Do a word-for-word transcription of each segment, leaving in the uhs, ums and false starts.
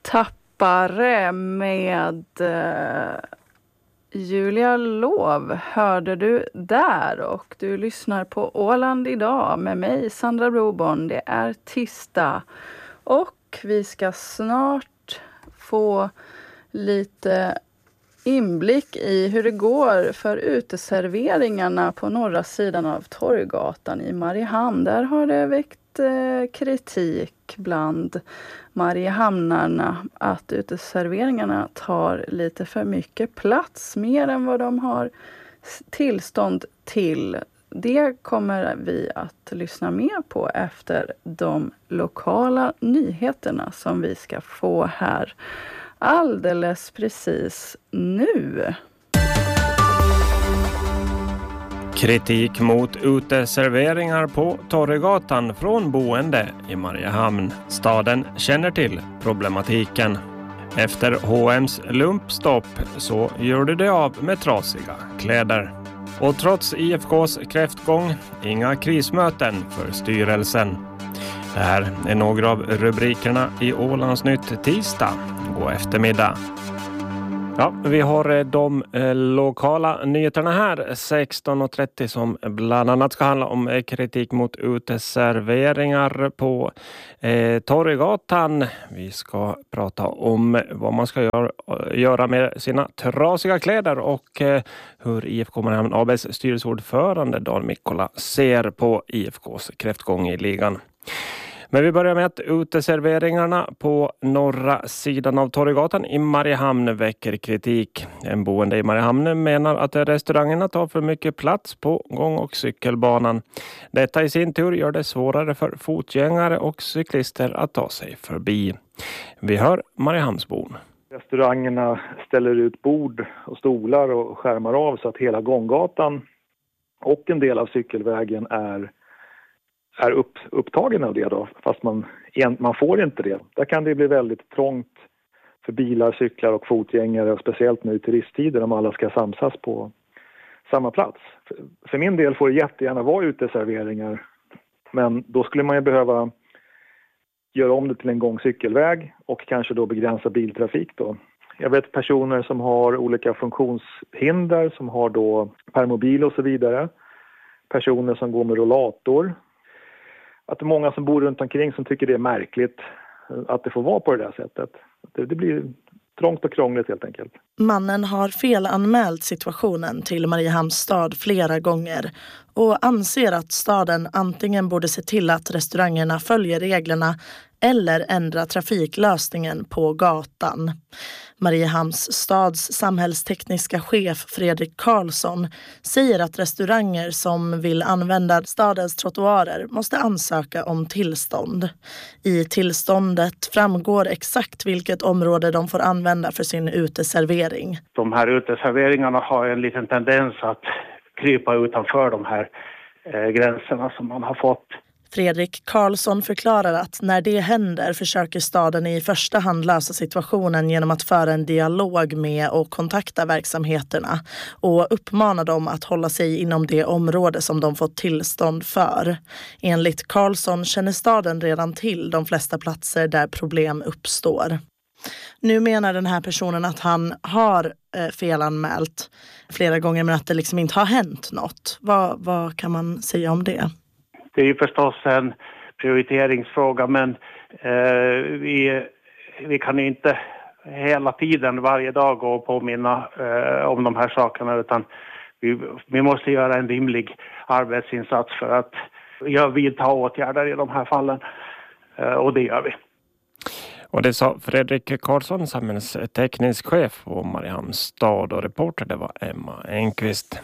Tappare med eh, Julia Lov hörde du där, och du lyssnar på Åland idag med mig, Sandra Broborn. Det är tisdag och vi ska snart få lite inblick i hur det går för uteserveringarna på norra sidan av Torggatan i Mariehamn. Där har det väckt eh, kritik bland Mariehamnarna att uteserveringarna tar lite för mycket plats, mer än vad de har tillstånd till. Det kommer vi att lyssna mer på efter de lokala nyheterna som vi ska få här alldeles precis nu. Kritik mot uteserveringar på Torggatan från boende i Mariehamn. Staden känner till problematiken. Efter H och M:s lumpstopp så gjorde det av med trasiga kläder. Och trots I F K:s kräftgång, inga krismöten för styrelsen. Det här är några av rubrikerna i Ålandsnytt tisdag. God eftermiddag. Ja, vi har de eh, lokala nyheterna här sexton och trettio som bland annat ska handla om kritik mot uteserveringar på eh, Torggatan. Vi ska prata om vad man ska gör, göra med sina trasiga kläder och eh, hur I F K Mariehamn A B:s styrelseordförande Dan Mikkola ser på I F K:s kräftgång i ligan. Men vi börjar med att uteserveringarna på norra sidan av Torggatan i Mariehamn väcker kritik. En boende i Mariehamn menar att restaurangerna tar för mycket plats på gång- och cykelbanan. Detta i sin tur gör det svårare för fotgängare och cyklister att ta sig förbi. Vi hör Mariehamnsbon. Restaurangerna ställer ut bord och stolar och skärmar av så att hela gånggatan och en del av cykelvägen är är upp, upptagen av det då, fast man, man får inte det. Där kan det bli väldigt trångt för bilar, cyklar och fotgängare, och speciellt nu i turisttider om alla ska samsas på samma plats. För, för min del får det jättegärna vara uteserveringar, men då skulle man ju behöva göra om det till en gångcykelväg och kanske då begränsa biltrafik då. Jag vet personer som har olika funktionshinder, som har då permobil och så vidare. Personer som går med rollator. Att det är många som bor runt omkring som tycker det är märkligt att det får vara på det där sättet. Det, det blir trångt och krångligt helt enkelt. Mannen har felanmält situationen till Mariehamns stad flera gånger och anser att staden antingen borde se till att restaurangerna följer reglerna eller ändra trafiklösningen på gatan. Mariehamns stads samhällstekniska chef Fredrik Karlsson säger att restauranger som vill använda stadens trottoarer måste ansöka om tillstånd. I tillståndet framgår exakt vilket område de får använda för sin uteservering. De här uteserveringarna har en liten tendens att krypa utanför de här eh, gränserna som man har fått. Fredrik Karlsson förklarar att när det händer försöker staden i första hand lösa situationen genom att föra en dialog med och kontakta verksamheterna och uppmana dem att hålla sig inom det område som de fått tillstånd för. Enligt Karlsson känner staden redan till de flesta platser där problem uppstår. Nu menar den här personen att han har eh, felanmält flera gånger men att det liksom inte har hänt något. Vad, vad kan man säga om det? Det är ju förstås en prioriteringsfråga, men eh, vi, vi kan inte hela tiden, varje dag, gå och påminna eh, om de här sakerna, utan vi, vi måste göra en rimlig arbetsinsats för att jag vidta åtgärder i de här fallen, eh, och det gör vi. Och det sa Fredrik Karlsson, samhällsteknisk chef på Mariehamns stad, och reporter det var Emma Enqvist.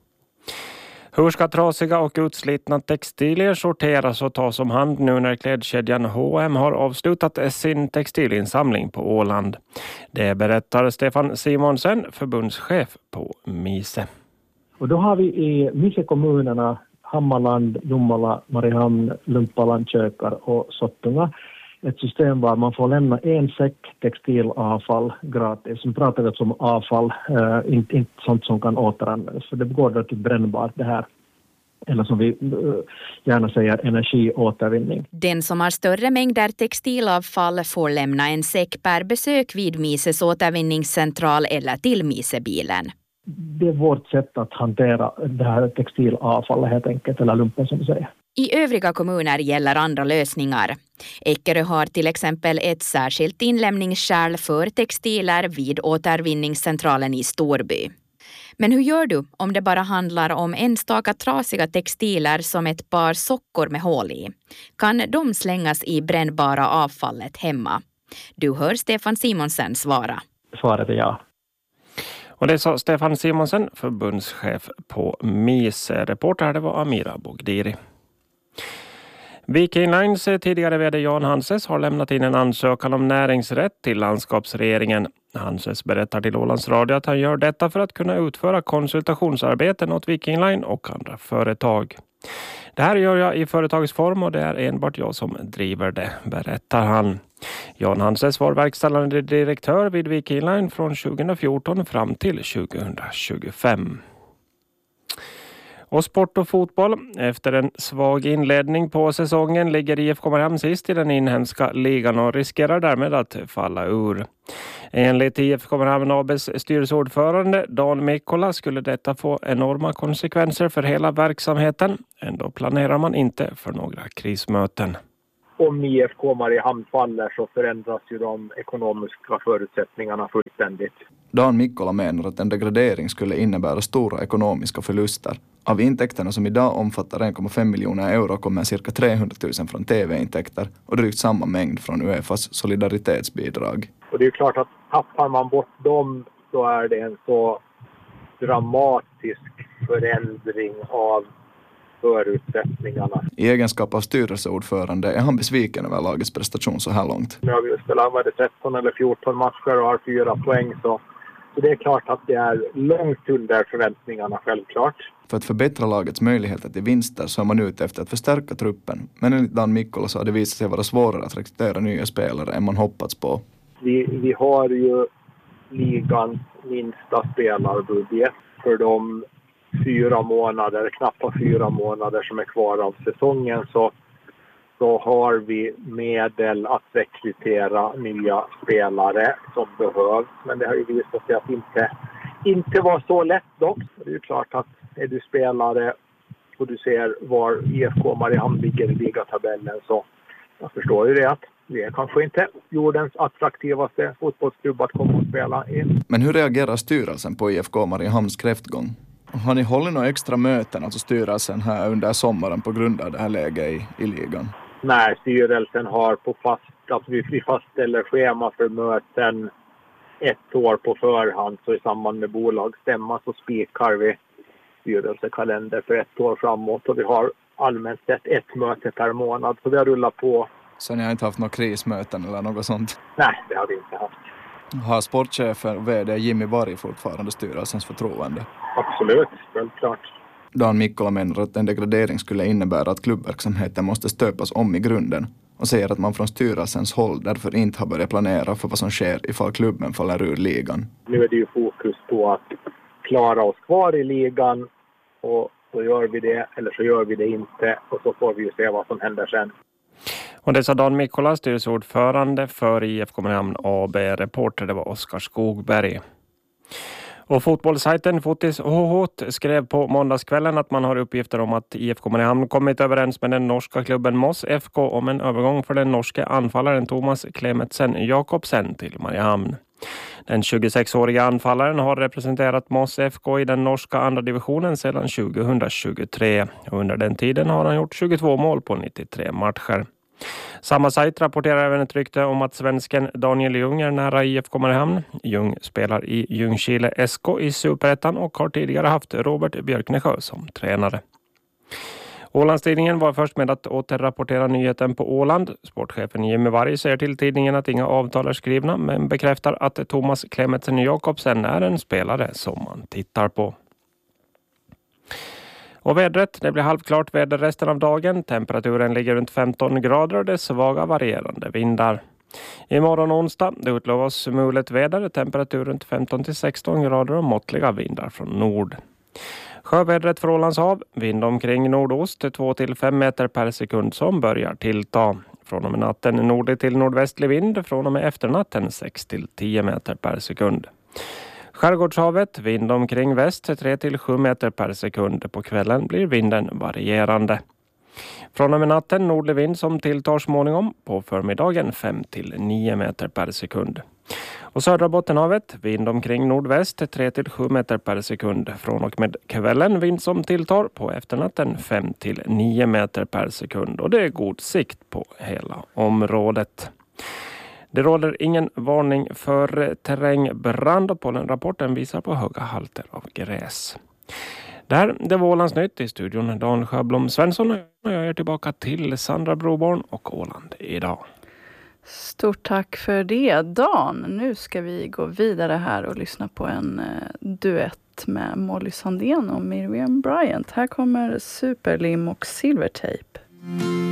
Hur ska trasiga och utslitna textilier sorteras och tas om hand nu när klädkedjan H och M har avslutat sin textilinsamling på Åland? Det berättar Stefan Simonsen, förbundschef på Mise. Och då har vi i Mise-kommunerna Hammarland, Jomala, Mariehamn, Lumpala, Kökar och Sottunga ett system var man får lämna en säck textilavfall gratis. Som pratar alltså om avfall, eh, inte, inte sånt som kan återanvändas. För det går då till brännbart det här. eller som vi gärna säger energiåtervinning. Den som har större mängder textilavfall får lämna en säck per besök vid Mises återvinningscentral eller till Misebilen. Det är vårt sätt att hantera det här textilavfallet helt enkelt, eller lumpen som du säger. I övriga kommuner gäller andra lösningar. Eckerö har till exempel ett särskilt inlämningskärl för textiler vid återvinningscentralen i Storby. Men hur gör du om det bara handlar om enstaka trasiga textiler som ett par sockor med hål i? Kan de slängas i brännbara avfallet hemma? Du hör Stefan Simonsen svara. Svaret är ja. Och det sa Stefan Simonsen, förbundschef på Mise. Reporter det var Amira Bogdiri. Viking Lines tidigare vd Jan Hanses har lämnat in en ansökan om näringsrätt till landskapsregeringen. Hanses berättar till Ålands Radio att han gör detta för att kunna utföra konsultationsarbeten åt Viking Line och andra företag. Det här gör jag i företagsform och det är enbart jag som driver det, berättar han. Jan Hanses var verkställande direktör vid Viking Line från tjugohundrafjorton fram till tjugohundratjugofem. Och sport och fotboll. Efter en svag inledning på säsongen ligger I F K Mariehamn sist i den inhemska ligan och riskerar därmed att falla ur. Enligt I F K Mariehamn A B:s styrelseordförande Dan Mikkola skulle detta få enorma konsekvenser för hela verksamheten. Ändå planerar man inte för några krismöten. Om I F K Mariehamn faller så förändras ju de ekonomiska förutsättningarna fullständigt. Dan Mikkola menar att en degradering skulle innebära stora ekonomiska förluster. Av intäkterna som idag omfattar en komma fem miljoner euro kommer cirka trehundratusen från tv-intäkter och drygt samma mängd från UEFAs solidaritetsbidrag. Och det är klart att tappar man bort dem så är det en så dramatisk förändring av förutsättningarna. I egenskap av styrelseordförande är han besviken över lagets prestation så här långt. Nu har vi spelat var det tretton eller fjorton matcher och har fyra poäng så, så det är klart att det är långt under förväntningarna självklart. För att förbättra lagets möjligheter till vinster så är man ute efter att förstärka truppen. Men enligt Dan Mikkola så har det visat sig vara svårare att rekrytera nya spelare än man hoppats på. Vi, vi har ju ligans minsta spelarbudget för de fyra månader, knappt fyra månader som är kvar av säsongen så, så har vi medel att rekrytera nya spelare som behövs. Men det har ju visat sig att inte, inte var så lätt dock. Det är ju klart att är du spelare och du ser var I F K Mariehamn ligger i ligatabellen så jag förstår ju det att det är kanske inte jordens attraktivaste fotbollsklubb att komma och spela in. Men hur reagerar styrelsen på I F K Mariehamns kräftgång? Har ni hållit några extra möten, alltså styrelsen här under sommaren på grund av det här läget i, i ligan? Nej, styrelsen har på fast, alltså vi, vi fastställer schema för möten ett år på förhand så i samband med bolagsstämma så spikar vi styrelsekalender för ett år framåt och vi har allmänt sett ett möte per månad så vi har rullat på. Så ni har inte haft några krismöten eller något sånt? Nej, det har vi inte haft. Har sportchefen och vd Jimmy Barry fortfarande styrelsens förtroende? Absolut, självklart. Dan Mikkola menar att en degradering skulle innebära att klubbverksamheten måste stöpas om i grunden och säger att man från styrelsens håll därför inte har börjat planera för vad som sker ifall klubben faller ur ligan. Nu är det ju fokus på att klara oss kvar i ligan och så gör vi det eller så gör vi det inte och så får vi ju se vad som händer sen. Och det sa Dan Mikkola, styrelseordförande för I F K Mariehamn A B. Reporter det var Oskar Skogberg. Och fotbollssajten Fotis H H skrev på måndagskvällen att man har uppgifter om att I F K Mariehamn kommit överens med den norska klubben Moss F K om en övergång för den norske anfallaren Thomas Klemetsen Jakobsen till Mariehamn. Den tjugosexåriga anfallaren har representerat Moss F K i den norska andra divisionen sedan tjugohundratjugotre. Och under den tiden har han gjort tjugotvå mål på nittiotre matcher. Samma sajt rapporterar även ett rykte om att svensken Daniel Ljung är nära I F K Mariehamn. Ljung spelar i Ljungskile S K i Superettan och har tidigare haft Robert Björknesjö som tränare. Ålandstidningen var först med att återrapportera nyheten på Åland. Sportchefen Jimmy Varg säger till tidningen att inga avtal är skrivna men bekräftar att Thomas Klemetsen Jakobsen är en spelare som man tittar på. Och vädret, det blir halvklart väder resten av dagen. Temperaturen ligger runt femton grader och det är svaga varierande vindar. Imorgon onsdag, det utlovas mulet väder, temperatur runt femton till sexton grader och måttliga vindar från nord. Sjövädret för Ålands hav, vind omkring nordost två till fem meter per sekund som börjar tillta. Från och med natten nordlig till nordvästlig vind, från och med efternatten sex till tio meter per sekund. Skärgårdshavet, vind omkring väst tre till sju meter per sekund. På kvällen blir vinden varierande. Från och med natten nordlig vind som tilltar småningom, på förmiddagen fem till nio meter per sekund. Och södra Bottenhavet, vind omkring nordväst tre till sju meter per sekund. Från och med kvällen vind som tilltar, på efternatten fem till nio meter per sekund. Och det är god sikt på hela området. Det råder ingen varning för terrängbrand och pollenrapporten visar på höga halter av gräs. Där, det var Ålandsnytt. I studion Dan Sjöblom Svensson och jag är tillbaka till Sandra Broborn och Åland idag. Stort tack för det, Dan. Nu ska vi gå vidare här och lyssna på en eh, duett med Molly Sandén och Miriam Bryant. Här kommer Superlim och Silvertape.